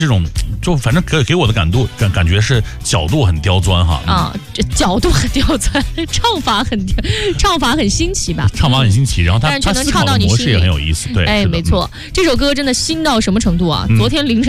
这种就反正给我的感觉是角度很刁钻哈。 啊，这角度很刁钻，唱法很新奇吧？ 唱法很新奇，然后他但是却能思考唱到你心里的模式也很有意思。对， 哎，没错，这首歌真的新到什么程度啊？昨天凌晨